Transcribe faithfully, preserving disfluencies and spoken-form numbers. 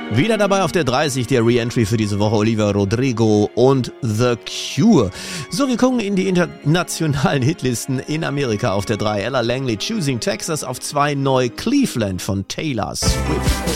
Wieder dabei auf der dreißig, der Re-Entry für diese Woche Olivia Rodrigo und The Cure. So, wir gucken in die internationalen Hitlisten in Amerika auf der drei. Ella Langley, Choosing Texas, auf zwei neu Cleveland von Taylor Swift.